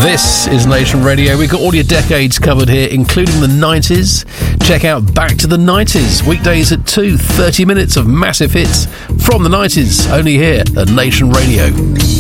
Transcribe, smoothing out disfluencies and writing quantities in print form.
This is Nation Radio. We've got all your decades covered here, including the 90s. Check out Back to the 90s, weekdays at 2, 30 minutes of massive hits from the 90s, only here at Nation Radio.